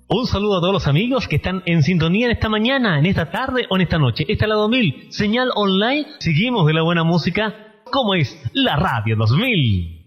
Un saludo a todos los amigos que están en sintonía en esta mañana, en esta tarde o en esta noche. Esta es la 2000, señal online. Seguimos de la buena música, como es la Radio 2000.